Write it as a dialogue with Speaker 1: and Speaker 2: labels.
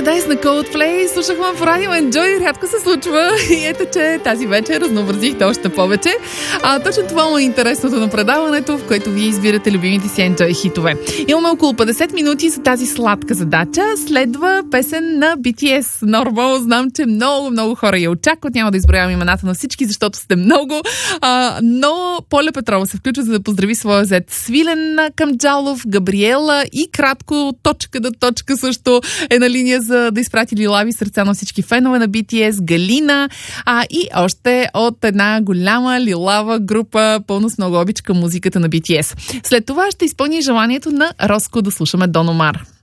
Speaker 1: Paradise на Coldplay слушахме в радио Enjoy, рядко се случва и ето, че тази вечер разнообразихте още повече. Точно това му е интересното на предаването, в което вие избирате любимите си Enjoy хитове. Имаме около 50 минути за тази сладка задача. Следва песен на BTS. Нормално знам, че много хора я очакват. Няма да изброявам имената на всички, защото сте много. Но Поля Петрова се включва, за да поздрави своя зет Свилен Камджалов, Габриела и кратко точка до точка също е на линия за да изпрати лилави сърца на всички фенове на BTS, Галина, и още от една голяма лилава група, пълна с много обич към музиката на BTS. След това ще изпълни желанието на Роско да слушаме Дон Омар.